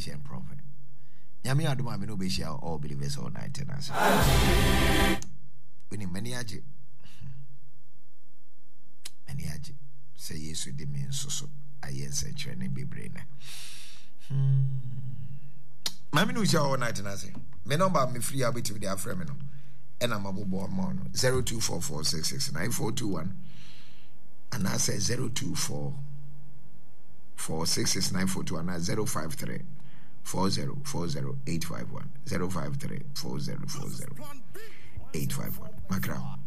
patient prophet. Nyame adoma me no be share all believers all night and as. When many aje. Many aje. Say yes to the men so ayen say training be brain. Mami no share all night and as. Me number me free out with the aframe no. And I'm about 0244669421. And I say 0244669421 and 053 4040 851 053 4040 851. Macron.